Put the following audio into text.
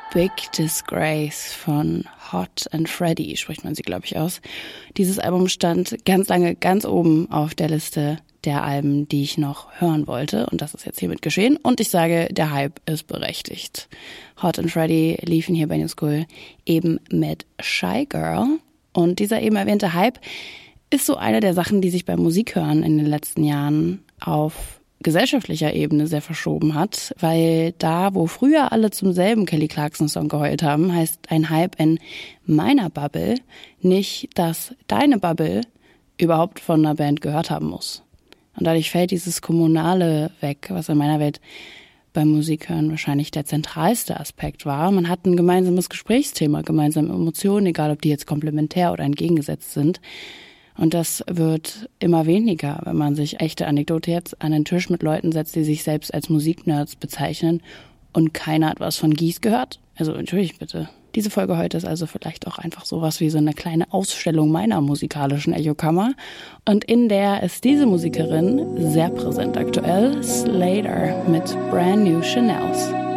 Big Disgrace von Hot and Freddy, spricht man sie, glaube ich, aus. Dieses Album stand ganz lange ganz oben auf der Liste der Alben, die ich noch hören wollte. Und das ist jetzt hiermit geschehen. Und ich sage, der Hype ist berechtigt. Hot and Freddy liefen hier bei New School eben mit Shy Girl. Und dieser eben erwähnte Hype ist so eine der Sachen, die sich beim Musikhören in den letzten Jahren auf gesellschaftlicher Ebene sehr verschoben hat, weil da, wo früher alle zum selben Kelly Clarkson-Song geheult haben, heißt ein Hype in meiner Bubble nicht, dass deine Bubble überhaupt von einer Band gehört haben muss. Und dadurch fällt dieses Kommunale weg, was in meiner Welt beim Musikhören wahrscheinlich der zentralste Aspekt war. Man hat ein gemeinsames Gesprächsthema, gemeinsame Emotionen, egal ob die jetzt komplementär oder entgegengesetzt sind. Und das wird immer weniger, wenn man sich, echte Anekdote jetzt, an den Tisch mit Leuten setzt, die sich selbst als Musiknerds bezeichnen und keiner hat was von Gies gehört. Also entschuldigt bitte. Diese Folge heute ist also vielleicht auch einfach sowas wie so eine kleine Ausstellung meiner musikalischen Echokammer. Und in der ist diese Musikerin sehr präsent aktuell, Slater mit Brand New Chanels.